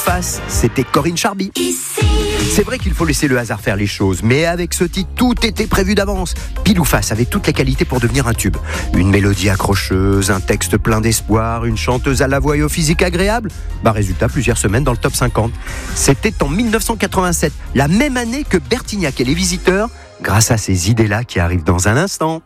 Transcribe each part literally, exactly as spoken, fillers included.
face, c'était Corinne Charby. Ici. C'est vrai qu'il faut laisser le hasard faire les choses, mais avec ce titre, tout était prévu d'avance. Pile ou face avait toutes les qualités pour devenir un tube. Une mélodie accrocheuse, un texte plein d'espoir, une chanteuse à la voix et au physique agréable. Bah résultat, plusieurs semaines dans le top cinquante. C'était en dix-neuf cent quatre-vingt-sept, la même année que Bertignac et les Visiteurs, grâce à ces idées-là qui arrivent dans un instant.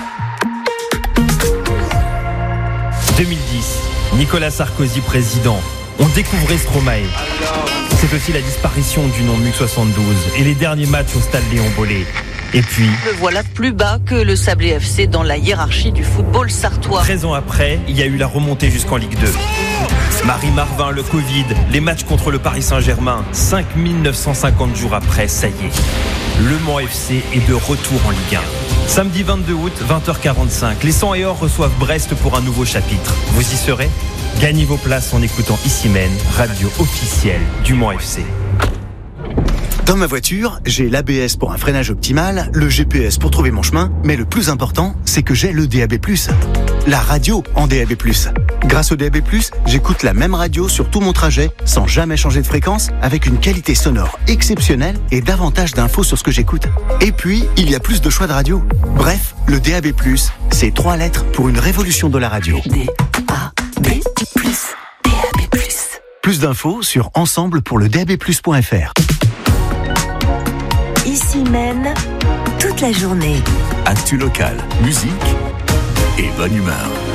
deux mille dix, Nicolas Sarkozy président. On découvrait Stromae. C'est aussi la disparition du nom M U C soixante-douze et les derniers matchs au stade Léon Bollé. Et puis, le voilà plus bas que le Sablé F C dans la hiérarchie du football sartois. treize ans après, il y a eu la remontée jusqu'en Ligue deux. Marie Marvin, le Covid, les matchs contre le Paris Saint-Germain. cinq mille neuf cent cinquante jours après, ça y est. Le Mans F C est de retour en Ligue un. Samedi vingt-deux août, vingt heures quarante-cinq, les cent et or reçoivent Brest pour un nouveau chapitre. Vous y serez ? Gagnez vos places en écoutant Ici Même, radio officielle du Mans F C. Dans ma voiture, j'ai l'A B S pour un freinage optimal, le G P S pour trouver mon chemin, mais le plus important, c'est que j'ai le D A B plus. La radio en D A B plus. Grâce au D A B plus, j'écoute la même radio sur tout mon trajet, sans jamais changer de fréquence, avec une qualité sonore exceptionnelle et davantage d'infos sur ce que j'écoute. Et puis, il y a plus de choix de radio. Bref, le D A B plus, c'est trois lettres pour une révolution de la radio. D A B plus. D A B plus. Plus d'infos sur ensemble pour le D A B plus point F R. Ici Même, toute la journée. Actu local, musique et bonne humeur.